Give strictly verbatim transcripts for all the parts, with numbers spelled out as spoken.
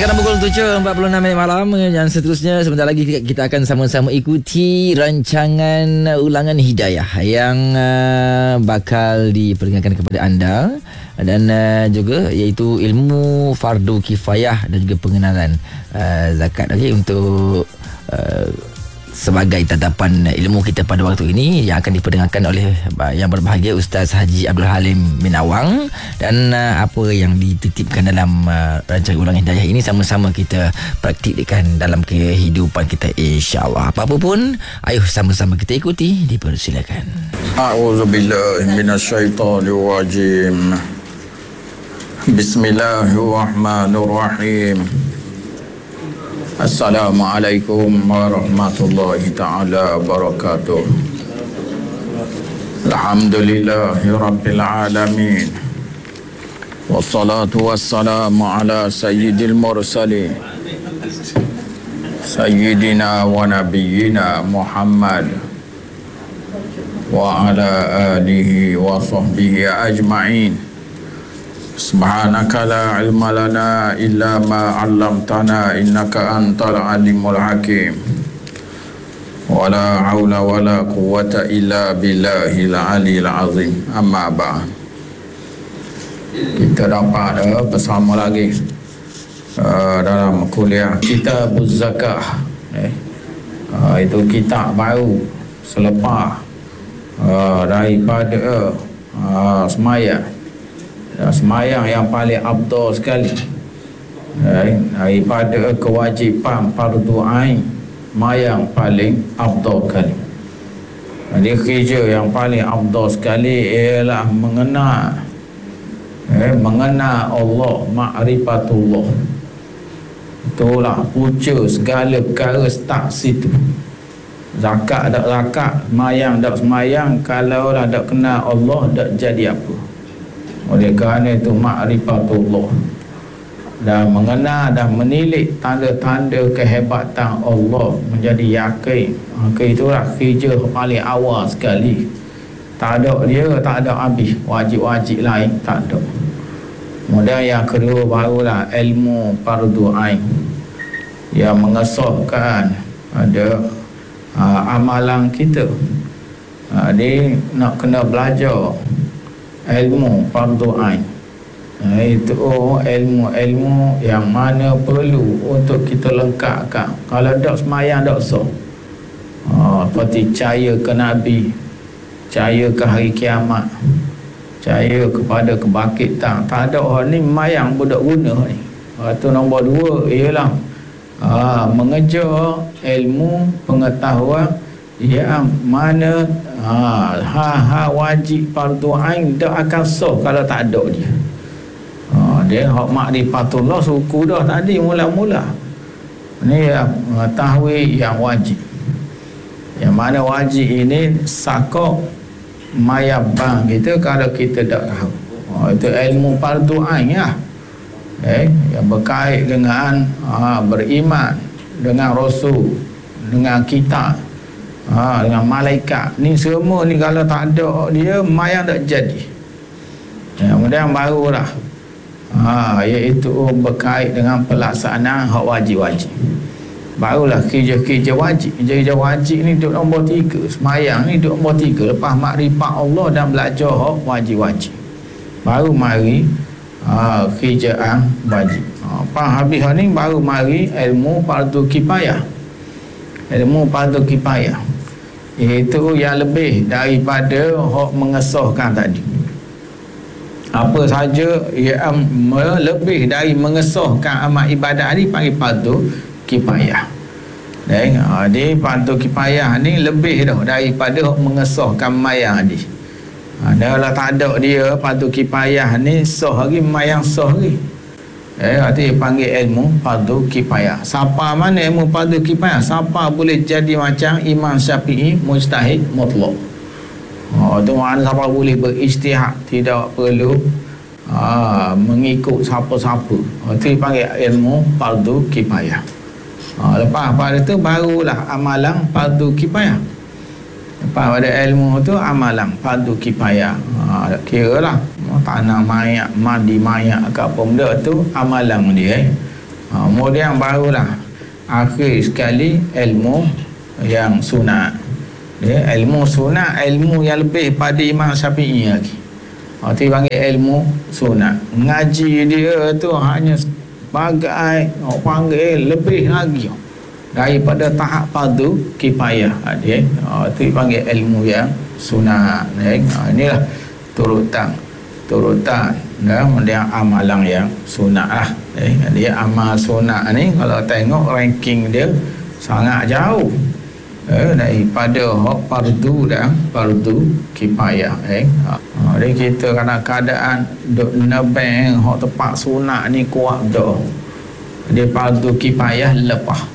Sekarang pukul tujuh empat puluh enam minit malam. Dan seterusnya sebentar lagi kita akan sama-sama ikuti rancangan ulangan hidayah yang uh, bakal diperdengarkan kepada anda. Dan uh, juga iaitu ilmu fardu kifayah dan juga pengenalan uh, zakat. Okay, untuk uh, sebagai tatapan ilmu kita pada waktu ini yang akan diperdengarkan oleh yang berbahagia Ustaz Haji Abdul Halim bin Awang. Dan uh, apa yang dititipkan dalam uh, rancangan ulangan hidayah ini sama-sama kita praktikkan dalam kehidupan kita, insya-Allah. Apa-apa pun, ayo sama-sama kita ikuti, dipersilakan. A'udzubillahi minasyaitonirrajim. Bismillahirrahmanirrahim. Assalamualaikum warahmatullahi ta'ala wabarakatuh. Alhamdulillahi rabbil alamin. Wassalatu wassalamu ala sayyidil mursalin Sayyidina wa nabiyyina Muhammad wa ala alihi wa sahbihi ajma'in. Subhanaka la ilma lana illa ma 'allamtana innaka antal alimul hakim. Wala haula wala quwwata illa billahil aliyil azim. Amma ba'd. Kita dapat uh, bersama lagi uh, dalam kuliah Kitabuz Zakah. Eh, uh, itu kitab baru selepas uh, daripada uh, semaya. Semayang yang paling afdal sekali, eh, daripada kewajipan fardu ain, semayang paling afdal sekali. Jadi kerja yang paling afdal sekali ialah mengenal eh, mengenal Allah, ma'rifatullah. Itulah punca segala perkara start situ. Zakat tak zakat, semayang tak semayang, kalau dah tak kenal Allah, tak jadi apa. Oleh kerana itu ma'rifatullah, dan mengenal dan menilik tanda-tanda kehebatan Allah, menjadi yakin. Maka itulah kerja paling awal sekali. Tak ada dia, tak ada habis. Wajib-wajib lain tak ada. Kemudian yang kedua barulah ilmu fardu ain, yang mengesahkan ada uh, amalan kita. uh, Dia nak kena belajar ilmu fardu ain. Nah, itu oh, ilmu-ilmu yang mana perlu untuk kita lengkapkan. Kalau tak semayang tak sah. Oh, seperti percaya ke Nabi, percaya ke hari kiamat, percaya kepada kebangkitan. Tak ada orang ni mayang budak guna ni. Itu nombor dua ialah ah, mengejar ilmu pengetahuan yang mana ha, ha, ha wajib fardu ain tak akan sah kalau tak ada dia. Ha, dia hak ma'rifatullah suku dah tadi mula-mula. Ni ya, tahwi yang wajib. Yang mana wajib ini sakok mayabang kita kalau kita tak tahu. Ha, itu ilmu fardu ain ya. Eh, yang berkait dengan ha, beriman dengan Rasul, dengan kitab, ha, dengan malaikat. Ni semua ni kalau tak ada dia, mayang tak jadi. Ya, kemudian barulah ha, iaitu berkait dengan pelaksanaan hak wajib-wajib. Barulah kerja-kerja wajib. Kerja-kerja wajib ni duduk nombor tiga. Semayang ni duduk nombor tiga. Lepas makrifat Allah dan belajar hak wajib-wajib, baru mari ha, kerjaan wajib. Ha, lepas habis ni baru mari ilmu fardu kifayah. Ilmu fardu kifayah itu yang lebih daripada hak mengesahkan tadi. Apa saja yang lebih dari mengesahkan amal ibadat ni panggil fardu kifayah. Dan di fardu kifayah ni lebih dah daripada hak mengesahkan mayang ni. Ada lah tak ada dia fardu kifayah ni sah lagi, mayang sah lagi. Eh, arti panggil ilmu fardu kifayah. Siapa mana ilmu fardu kifayah? Siapa boleh jadi macam Imam Syafi'i, mujtahid mutlak. Oh, tu makna siapa boleh berijtihad, tidak perlu ah, mengikut siapa-siapa. Oh, itu panggil ilmu fardu kifayah. Ah, lepas pada tu barulah amalan fardu kifayah. Lepas pada ilmu tu amalan fardu kifayah. Ha, kira lah tanah mayat, mandi mayat ke apa benda tu amalan dia. Eh. Ha, kemudian barulah akhir sekali ilmu yang sunat. Ya, ilmu sunat, ilmu yang lebih pada Imam Syafi'i lagi. Ha, tu panggil ilmu sunat. Ngaji dia tu hanya sebagai orang panggil lebih lagi daripada tahap fardu kifayah. Ha, dia ha, tu panggil ilmu yang sunat. Ya. Ha, inilah turutan turutan ya, dia amalan yang sunat lah. Eh, dia amal sunat ni kalau tengok ranking dia sangat jauh eh, daripada hak fardu dan fardu kifayah. Eh. Ha, jadi kita kadang-kadang duk nebeng hak tepat sunat ni kuat dah. Dia fardu kifayah lepas.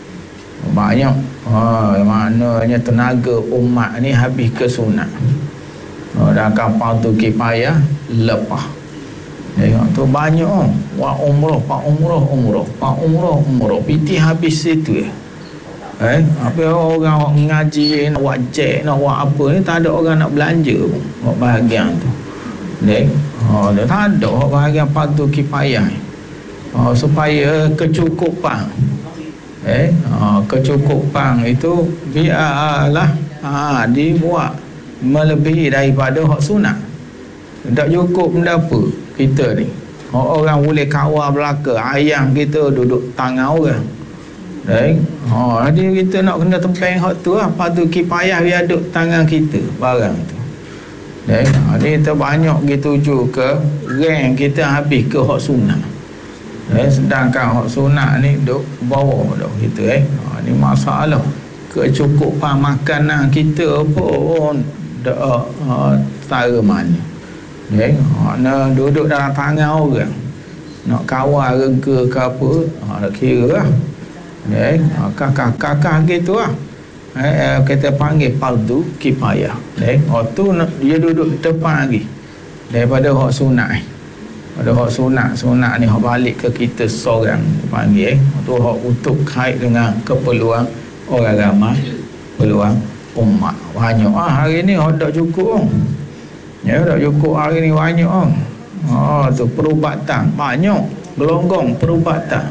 Banyak ha, maknanya tenaga umat ni habis ke sunat. Oh, dan akan fardu kifayah lepas. Tengok tu banyak oh. Wa umrah, pak umrah, umrah, pak umrah, umrah. Piti habis situ ya. Eh, apa orang ngaji nak buat cek, nak buat apa ni, tak ada orang nak belanja pun buat bahagian tu. Dek. Oh, dia tak ada bahagian fardu kifayah. Oh, supaya kecukupan. Eh, oh, kecukupan itu biarlah ha, dibuat melebihi daripada hak sunat. Tak cukup benda apa kita ni. Orang boleh kawal belaka, ayam kita duduk tangan orang. Baik. Oh, jadi kita nak kena tempeng hak tu lah. Fardu kifayah biar duduk tangan kita barang tu. Baik. Jadi kita banyak kita tuju ke rank kita habis ke hak sunat. Eh, sedangkan hak sunat ni duk bawah dah kita eh. Ha, ni masalah kecukupan makanan kita pun dak uh, setara mana. Eh, ha, nak duduk dalam tangan orang. Nak kawal rega ke apa, ha, kira lah. Eh, ha, kakak-kakak gitu lah. Eh, kita panggil fardu kifayah. Eh, oh tu dia duduk depan lagi daripada hak sunat eh. Ada hak sunat, sunat ni hak balik ke kita seorang panggil eh. Tu hak untuk kait dengan keperluan orang ramai, keperluan umat. Banyak ah hari ni hak tak cukup. Oh. Ya tak cukup hari ni banyak oh. Oh tu perubatan banyak, gelonggong perubatan.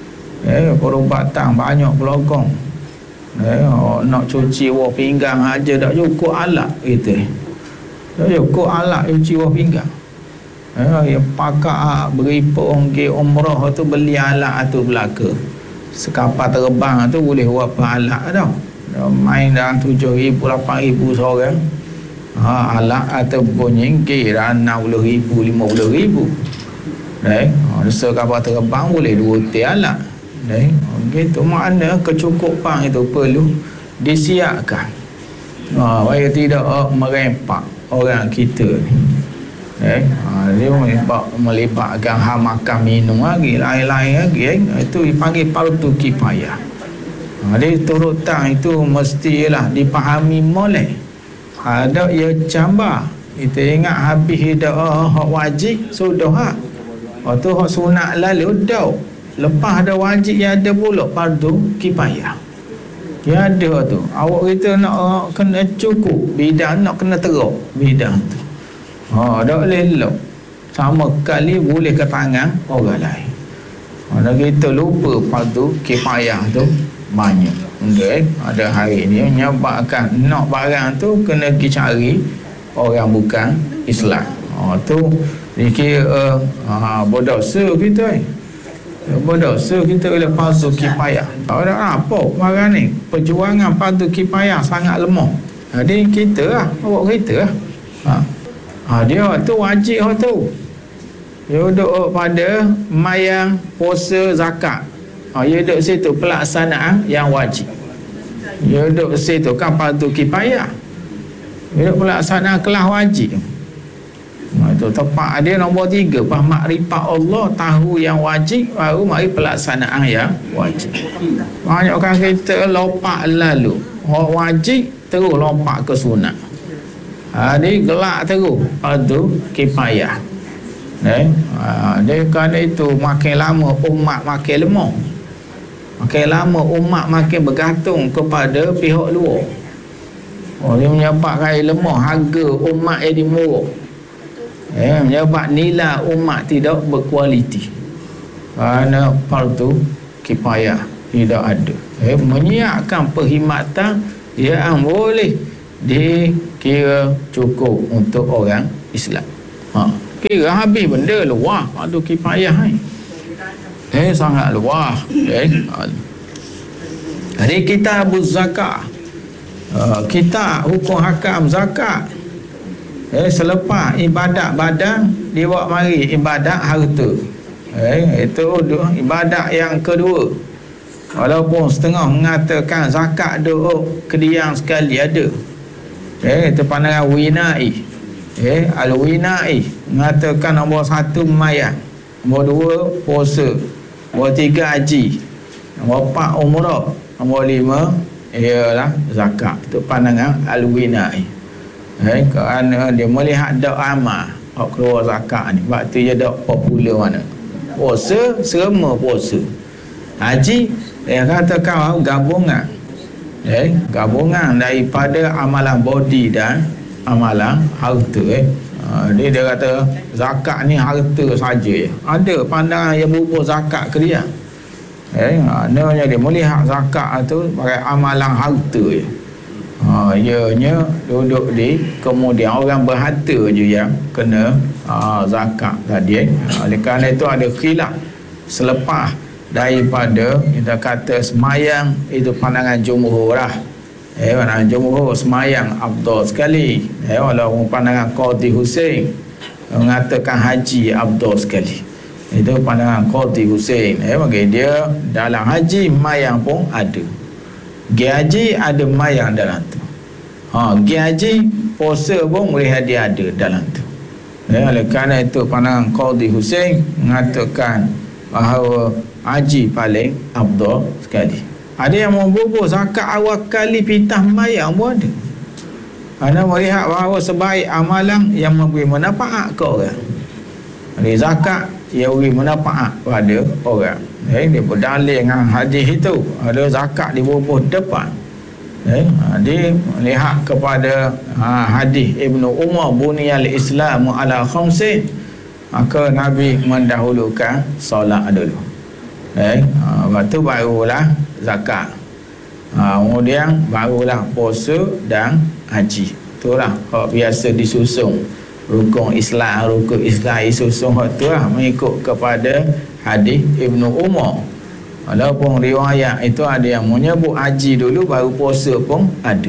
Eh perubatan banyak gelonggong. Eh oh, nak cuci wah pinggang aja tak cukup alat kita. Tak cukup alat cuci wah pinggang. Eh, yang pakak beripung ke umrah tu beli alat tu belaka. Sekapal terbang tu boleh berapa alat tau. Main dalam tujuh ribu, lapan ribu seorang. Ha, alat atau bunyi kira enam puluh ribu, lima puluh ribu. Right? Ha, sekapal terbang boleh dua tiga alat. Right? Gitu makna kecukupan itu perlu disiapkan. Ha, supaya tidak uh, merempak orang kita ni. Eh, ha, dia melibat, melibatkan hal makan minum lagi, lain-lain lagi eh. Itu dipanggil fardu kifayah. Ha, dia turutan itu mestilah dipahami molek. Ada ia cambar. Kita ingat habis dah oh, hak wajib sudah hak. Waktu hak sunat lalu dah. Lepas ada wajib yang ada pula fardu kifayah. Yang ada tu. Awak kita nak uh, kena cukup bidang, nak kena teruk bidang tu. Ha, tak boleh elok. Sama kali boleh ke tangan orang lain. Ha, kita lupa fardu kifayah tu banyak. Okay. Ada hari ni menyebabkan nak barang tu kena pergi cari orang bukan Islam. Ha, tu dikira uh, berdosa kita eh. Berdosa kita oleh fardu kifayah. Tak ada apa barang ni. Perjuangan fardu kifayah sangat lemah. Jadi kita lah, awak kita lah. Ha. Ha, dia tu wajib tu. Dia duduk pada mayang, puasa, zakat. Ha, dia duduk situ pelaksanaan yang wajib. Dia duduk situ kan fardu kifayah. Dia duduk pelaksanaan kelas wajib. Ha, itu tepat dia nombor tiga. Pas makrifat Allah, tahu yang wajib, baru mari pelaksanaan yang wajib. Banyak kan kita lompat lalu. Hak wajib terus lompat ke sunat. Ha, dia gelak terus fardu kifayah. Eh, ha, dia kerana itu makin lama umat makin lemah. Makin lama umat makin bergantung kepada pihak luar. Oh, dia menyebabkan lemah harga umat jadi murah. Eh, menyebab nilai umat tidak berkualiti. kerana fardu kifayah tidak ada. Eh, menyiapkan perkhidmatan yang boleh dikira cukup untuk orang Islam. Ha, kira habis benda luar fardu kifayah ni. Eh sangat luar. Eh. Jadi kita zakat. Uh, kita hukum hakam zakat. Eh selepas ibadat badan dibawa mari ibadat harta. Eh itu ibadat yang kedua. Walaupun setengah mengatakan zakat duduk kediang sekali ada. Eh itu pandangan winai. Eh al-winai mengatakan nombor satu memayang, nombor dua puasa, nombor tiga haji, nombor empat umrah, nombor lima ialah zakat. Itu pandangan al-winai. Eh kerana dia melihat dak amal hak keluar zakat ni. Sebab tu dia dak popular mana. Puasa serma puasa. Haji dia katakan gabungan. Eh gabungan daripada amalan body dan amalan harta. Eh uh, dia dia kata zakat ni harta saja ya. Ada pandangan yang berupa zakat ke dia. Eh maknanya dia melihat zakat tu sebagai amalan harta ya. Ha, ianya duduk di kemudian orang berharta je yang kena ha, zakat tadi. Ha, oleh kerana itu ada khilaf selepas daripada kita kata semayang itu pandangan jumhur lah. Eh pandangan jumhur semayang afdal sekali. Eh walaupun pandangan Qadhi Husain mengatakan haji afdal sekali. Itu pandangan Qadhi Husain. Eh bagi dia dalam haji mayang pun ada. Pergi haji ada mayang dalam tu. Ha, pergi haji puasa pun boleh dia ada dalam tu. Ya, oleh kerana itu pandangan Qadhi Husain mengatakan bahawa haji paling afdal sekali. Ada yang membubur zakat awal kali pitah mayang pun ada. Anda melihat bahawa sebaik amalan yang memberi manfaat ke orang. Ada zakat yang memberi manfaat pada orang. Eh, dia berdalil dengan hadis itu. Ada zakat dibubur depan. Eh, dia melihat kepada ha, hadis Ibnu Umar buniyal Islamu ala khamsin. Maka Nabi mendahulukan solat dulu. Eh, ha, lepas tu barulah zakat. Ha, kemudian barulah puasa dan haji. Itulah hak biasa disusung. Rukun Islam, rukun Islam disusung hak tu lah mengikut kepada hadis Ibnu Umar. Walaupun riwayat itu ada yang menyebut haji dulu baru puasa pun ada.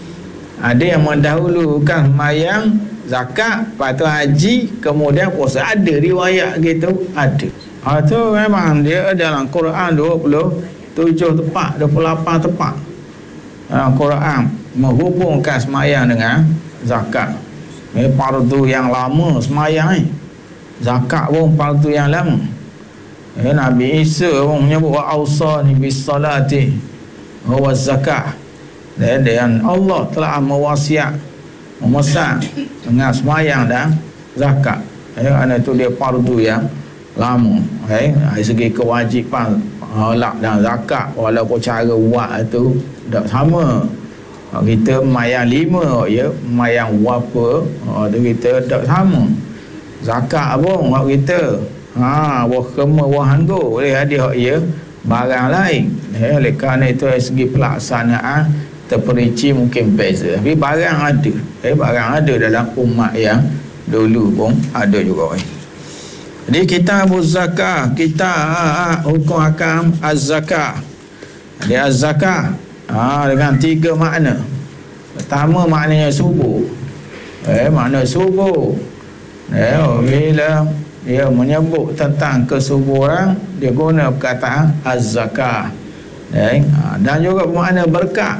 Ada yang mendahulukan mayang, zakat, lepas tu haji, kemudian puasa. Ada riwayat gitu, ada. Ha tu memang dia dalam Quran dua puluh tujuh tepat, dua puluh lapan tepat. Dalam Quran menghubungkan semayang dengan zakat. Ini fardu yang lama semayang ni. Zakat pun fardu yang lama. Eh, Nabi Isa pun menyebut wa awsani bis salati wa zakah. Dan, dan Allah telah mewasiat memesan dengan semayang dan zakat. Eh, kerana itu dia fardu yang lama. Eh, dari segi kewajipan halak dan zakat walaupun cara buat itu tak sama. Kita mayang lima ya, mayang berapa itu kita tak sama. Zakat pun hak kita ha wah kema wah hanggo boleh ada hak ya barang lain. Eh, oleh kerana itu dari segi pelaksanaan terperinci mungkin beza. Tapi barang ada. Eh barang ada dalam umat yang dulu pun ada juga. Eh. Jadi kita zakat, kita hukum hakam az-zakah. Dia az-zakah ha, dengan tiga makna. Pertama maknanya subuh. Eh makna subuh. Eh bila dia menyebut tentang kesuburan, dia guna perkataan az-zakah. Eh, dan juga makna berkat.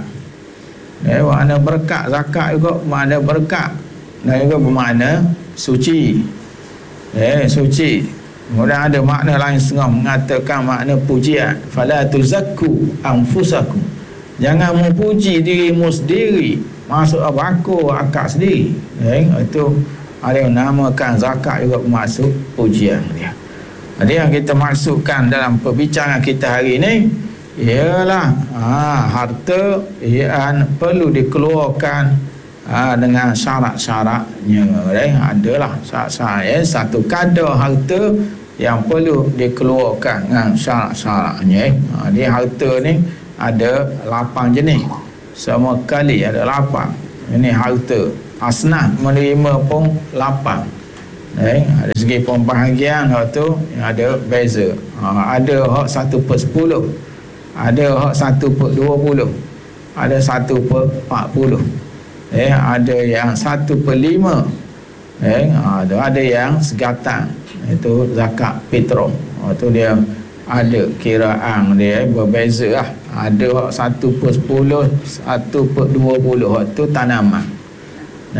Eh makna berkat, zakat juga makna berkat. Dan juga bermakna suci. Eh suci. Kemudian ada makna lain setengah mengatakan makna pujian. Fala tuzakku anfusakum. Jangan memuji dirimu sendiri. Maksud apa aku akak sendiri. Eh itu ada yang namakan zakat juga masuk pujian dia. Jadi yang kita maksudkan dalam perbincangan kita hari ini ialah ha, harta yang perlu dikeluarkan ha, dengan syarat-syaratnya. Eh, adalah syarat-syarat. Eh, satu kadar harta yang perlu dikeluarkan dengan syarat-syaratnya. Ha, dia harta ni ada lapan jenis. Semua kali ada lapan. Ini harta. Asnaf menerima pun lapan. Eh, dari segi pembahagian hak tu ada beza. Ha, ada hak satu per sepuluh. Ada hak satu per dua puluh. Ada satu per empat puluh. Eh, ada yang satu per lima. Eh, ada, ada yang segatan. Itu zakat fitrah. Itu dia ada kiraan dia berbeza lah. Ada hak satu per sepuluh, satu per dua puluh. Itu tanaman.